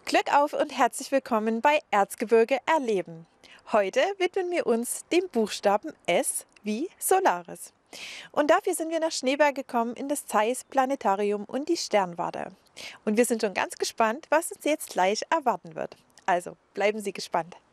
Glück auf und herzlich willkommen bei Erzgebirge erleben. Heute widmen wir uns dem Buchstaben S wie Solaris. Und dafür sind wir nach Schneeberg gekommen in das Zeiss Planetarium und die Sternwarte. Und wir sind schon ganz gespannt, was uns jetzt gleich erwarten wird. Also bleiben Sie gespannt.